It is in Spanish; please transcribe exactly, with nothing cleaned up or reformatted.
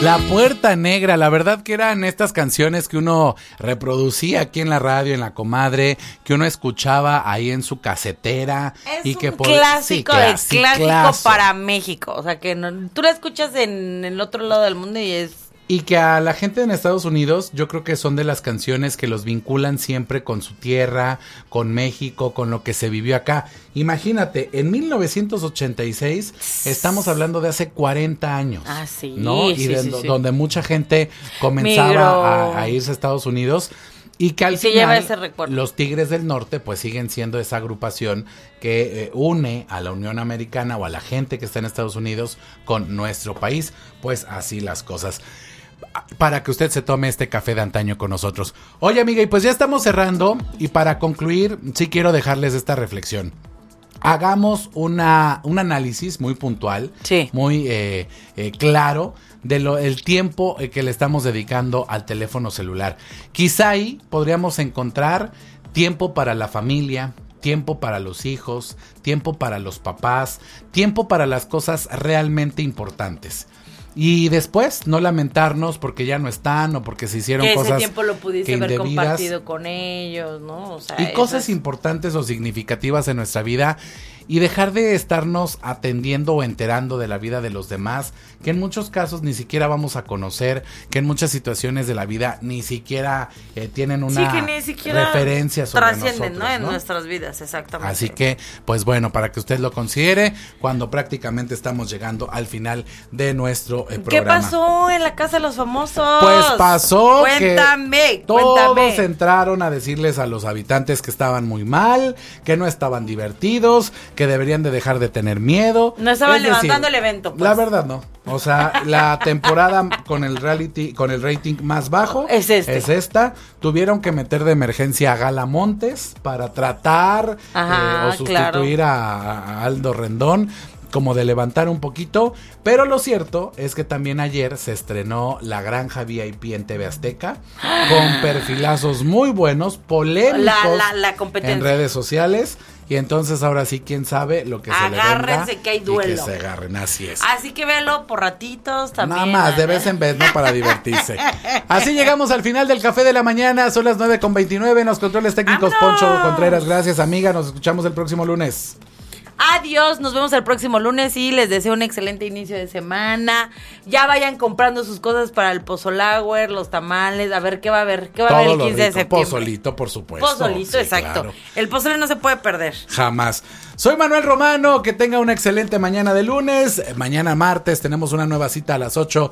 La Puerta Negra, la verdad que eran estas canciones que uno reproducía aquí en la radio, en La Comadre, que uno escuchaba ahí en su casetera. Es y que un por... clásico sí, de clasi- clásico claso. para México. O sea, que no, tú la escuchas en el otro lado del mundo y es... Y que a la gente en Estados Unidos, yo creo que son de las canciones que los vinculan siempre con su tierra, con México, con lo que se vivió acá. Imagínate, en mil novecientos ochenta y seis estamos hablando de hace cuarenta años. Ah, sí, ¿no? Y sí, de- sí, sí. donde mucha gente comenzaba Migró. a, a irse a Estados Unidos. Y que al Y se final lleva ese recuerdo. los Tigres del Norte pues siguen siendo esa agrupación que eh, une a la Unión Americana o a la gente que está en Estados Unidos con nuestro país. Pues así las cosas. Para que usted se tome este café de antaño con nosotros. Oye, amiga, y pues ya estamos cerrando. Y para concluir, sí quiero dejarles esta reflexión. Hagamos una, un análisis muy puntual, Sí. muy eh, eh, claro de lo, el tiempo eh, que le estamos dedicando al teléfono celular. Quizá ahí podríamos encontrar tiempo para la familia, tiempo para los hijos, tiempo para los papás, tiempo para las cosas realmente importantes. Y después no lamentarnos porque ya no están o porque se hicieron Que ese cosas tiempo lo pudiste que haber indebidas. compartido con ellos, ¿no? O sea, Y eso cosas es- importantes o significativas en nuestra vida y dejar de estarnos atendiendo o enterando de la vida de los demás, que en muchos casos ni siquiera vamos a conocer, que en muchas situaciones de la vida ni siquiera eh, tienen una sí, que ni siquiera referencia sobre trascienden, nosotros, ¿no? En ¿no? nuestras vidas, exactamente. Así que, pues bueno, para que usted lo considere cuando prácticamente estamos llegando al final de nuestro eh, ¿Qué programa. pasó en la casa de los famosos? Pues pasó Cuéntame, que todos cuéntame. entraron a decirles a los habitantes que estaban muy mal, que no estaban divertidos, que deberían de dejar de tener miedo. No estaban Es decir, levantando el evento, pues. La verdad no. O sea, la temporada con el reality, con el rating más bajo Es este. es esta. Tuvieron que meter de emergencia a Gala Montes para tratar Ajá, eh, o sustituir claro. a, a Aldo Rendón, como de levantar un poquito, pero lo cierto es que también ayer se estrenó La Granja V I P en T V Azteca, con perfilazos muy buenos, polémicos La- la- la competencia. en redes sociales, y entonces ahora sí, quién sabe lo que se le venga. Agárrense que hay duelo. Y que se agarren, así es. Así que véalo por ratitos también. Nada más, de vez en vez, no para divertirse. Así llegamos al final del Café de la Mañana, son las nueve con veintinueve, en los controles técnicos ¡Vámonos! Poncho Contreras, gracias amiga, nos escuchamos el próximo lunes. Adiós, nos vemos el próximo lunes y les deseo un excelente inicio de semana. Ya vayan comprando sus cosas para el pozolauer, los tamales, a ver qué va a haber, qué va a haber Todo el lo quince de rico, septiembre. pozolito, por supuesto. Pozolito, Sí, exacto. claro. El pozole no se puede perder. Jamás. Soy Manuel Romano, que tenga una excelente mañana de lunes. Mañana martes tenemos una nueva cita a las ocho